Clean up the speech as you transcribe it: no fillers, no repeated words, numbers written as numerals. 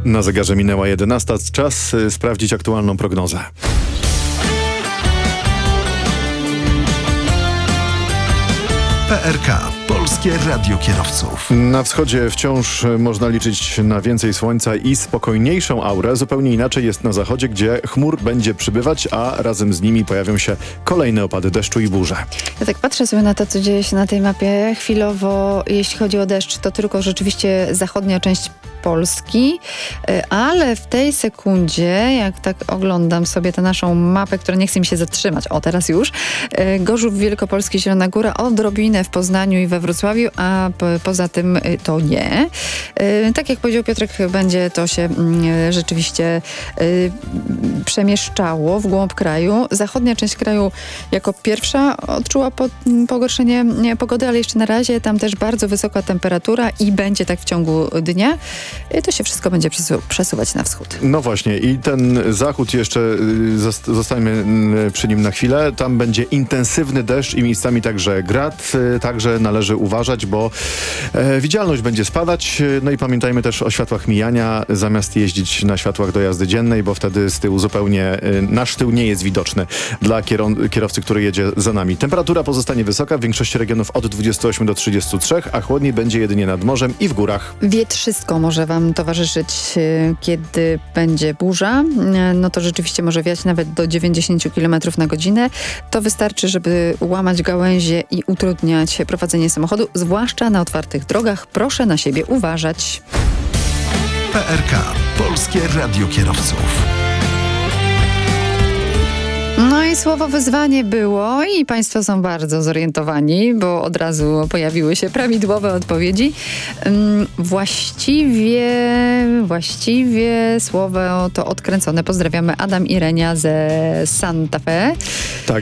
Na zegarze minęła 11. Czas sprawdzić aktualną prognozę. PRK. Polskie Radio Kierowców. Na wschodzie wciąż można liczyć na więcej słońca i spokojniejszą aurę. Zupełnie inaczej jest na zachodzie, gdzie chmur będzie przybywać, a razem z nimi pojawią się kolejne opady deszczu i burze. Ja tak patrzę sobie na to, co dzieje się na tej mapie. Chwilowo, jeśli chodzi o deszcz, to tylko rzeczywiście zachodnia część Polski, ale w tej sekundzie, jak tak oglądam sobie tę naszą mapę, która nie chce mi się zatrzymać, teraz już, Gorzów Wielkopolski, Zielona Góra, odrobinę w Poznaniu i we Wrocławiu, a poza tym to nie. Tak jak powiedział Piotrek, będzie to się rzeczywiście przemieszczało w głąb kraju. Zachodnia część kraju jako pierwsza odczuła pogorszenie pogody, ale jeszcze na razie tam też bardzo wysoka temperatura i będzie tak w ciągu dnia. To się wszystko będzie przesuwać na wschód. No właśnie i ten zachód jeszcze zostańmy przy nim na chwilę. Tam będzie intensywny deszcz i miejscami także grad. Także należy uważać, bo widzialność będzie spadać. No i pamiętajmy też o światłach mijania, zamiast jeździć na światłach do jazdy dziennej, bo wtedy z tyłu zupełnie nasz tył nie jest widoczny dla kierowcy, który jedzie za nami. Temperatura pozostanie wysoka, w większości regionów od 28 do 33, a chłodniej będzie jedynie nad morzem i w górach. Wietrzysko może wam towarzyszyć, kiedy będzie burza. No to rzeczywiście może wiać nawet do 90 km na godzinę. To wystarczy, żeby łamać gałęzie i utrudniać prowadzenie samochodu, zwłaszcza na otwartych drogach. Proszę na siebie uważać. PRK. Polskie Radio Kierowców. No i słowo wyzwanie było i państwo są bardzo zorientowani, bo od razu pojawiły się prawidłowe odpowiedzi. Właściwie słowo to odkręcone. Pozdrawiamy Adam i Renia ze Santa Fe. Tak,